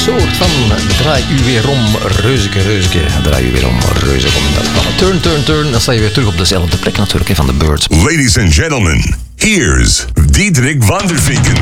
soort van draai u weer om, reuzeke, draai u weer om, reuzeke. Dat van turn, dan sta je weer terug op dezelfde plek natuurlijk, van de Birds. Ladies and gentlemen, here's Diederik van der Vinken.